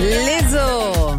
Lizzo.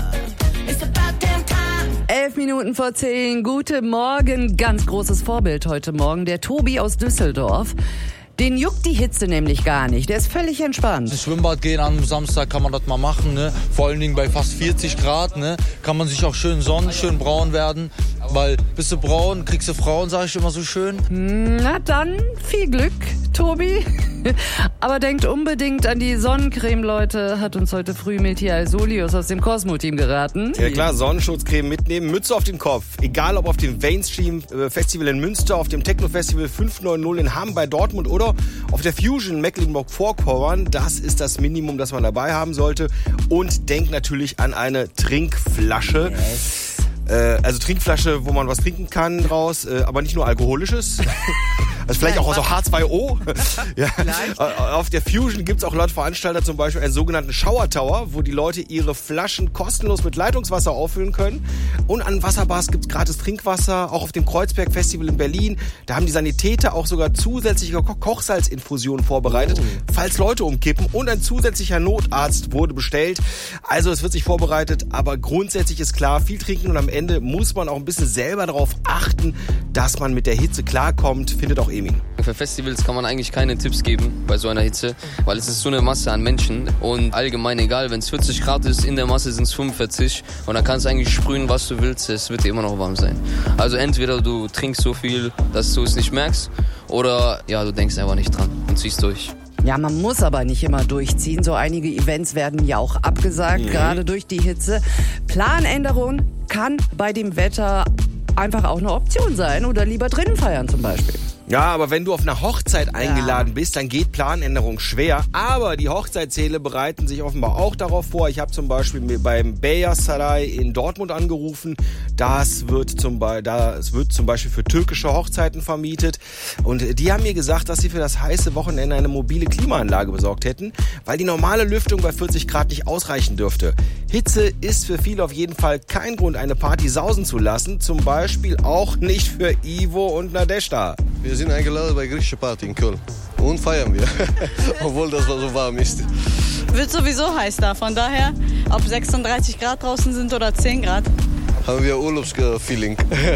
11:10. Guten Morgen. Ganz großes Vorbild heute Morgen. Der Tobi aus Düsseldorf. Den juckt die Hitze nämlich gar nicht. Der ist völlig entspannt. Ins Schwimmbad gehen am Samstag kann man das mal machen, ne? Vor allen Dingen bei fast 40 Grad, ne? Kann man sich auch schön sonnen, schön braun werden. Weil bist du braun, kriegst du Frauen, sag ich immer so schön. Na dann, viel Glück, Tobi. Aber denkt unbedingt an die Sonnencreme, Leute. Hat uns heute früh Metial Solius aus dem Cosmo-Team geraten. Ja klar, Sonnenschutzcreme mitnehmen, Mütze auf den Kopf. Egal ob auf dem Mainstream-Festival in Münster, auf dem Techno-Festival 590 in Hamm bei Dortmund oder auf der Fusion Mecklenburg-Vorpommern. Das ist das Minimum, das man dabei haben sollte. Und denkt natürlich an eine Trinkflasche. Yes. Also Trinkflasche, wo man was trinken kann draus, aber nicht nur Alkoholisches. Also vielleicht auch so H2O. Ja. Auf der Fusion gibt's auch laut Veranstalter zum Beispiel einen sogenannten Shower Tower, wo die Leute ihre Flaschen kostenlos mit Leitungswasser auffüllen können. Und an Wasserbars gibt's gratis Trinkwasser, auch auf dem Kreuzberg Festival in Berlin. Da haben die Sanitäter auch sogar zusätzliche Kochsalzinfusionen vorbereitet, falls Leute umkippen. Und ein zusätzlicher Notarzt wurde bestellt. Also es wird sich vorbereitet, aber grundsätzlich ist klar, viel trinken und am Ende muss man auch ein bisschen selber darauf achten, dass man mit der Hitze klarkommt, findet auch Emin. Für Festivals kann man eigentlich keine Tipps geben bei so einer Hitze, weil es ist so eine Masse an Menschen und allgemein egal, wenn es 40 Grad ist, in der Masse sind es 45 und dann kannst du eigentlich sprühen, was du willst, es wird dir immer noch warm sein. Also entweder du trinkst so viel, dass du es nicht merkst oder ja, du denkst einfach nicht dran und ziehst durch. Ja, man muss aber nicht immer durchziehen. So einige Events werden ja auch abgesagt, gerade durch die Hitze. Planänderung kann bei dem Wetter einfach auch eine Option sein oder lieber drinnen feiern zum Beispiel. Ja, aber wenn du auf einer Hochzeit eingeladen bist, dann geht Planänderung schwer. Aber die Hochzeitssäle bereiten sich offenbar auch darauf vor. Ich habe zum Beispiel beim Beyazsaray in Dortmund angerufen. Das wird zum Beispiel für türkische Hochzeiten vermietet. Und die haben mir gesagt, dass sie für das heiße Wochenende eine mobile Klimaanlage besorgt hätten, weil die normale Lüftung bei 40 Grad nicht ausreichen dürfte. Hitze ist für viele auf jeden Fall kein Grund, eine Party sausen zu lassen. Zum Beispiel auch nicht für Ivo und Nadeshda. Wir sind eingeladen bei griechischer Party in Köln und feiern wir, obwohl das so warm ist. Wird sowieso heiß da, von daher, ob 36 Grad draußen sind oder 10 Grad. Haben wir Urlaubsfeeling.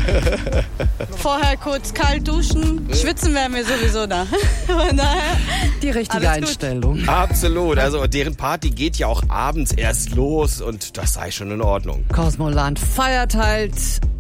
Vorher kurz kalt duschen, schwitzen werden wir sowieso da. Von daher, die richtige Einstellung. Absolut, also deren Party geht ja auch abends erst los und das sei schon in Ordnung. Cosmoland feiert halt